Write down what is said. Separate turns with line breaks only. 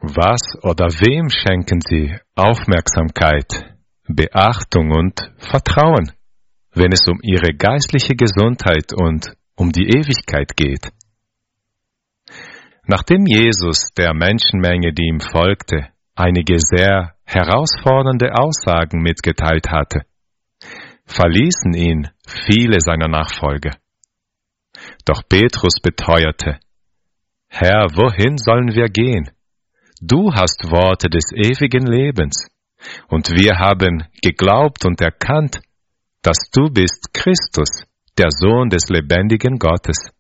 Was oder wem schenken Sie Aufmerksamkeit, Beachtung und Vertrauen, wenn es um Ihre geistliche Gesundheit und um die Ewigkeit geht? Nachdem Jesus der Menschenmenge, die ihm folgte, einige sehr herausfordernde Aussagen mitgeteilt hatte, verließen ihn viele seiner Nachfolger. Doch Petrus beteuerte: Herr, wohin sollen wir gehen? Du hast Worte des ewigen Lebens, und wir haben geglaubt und erkannt, dass du bist Christus, der Sohn des lebendigen Gottes.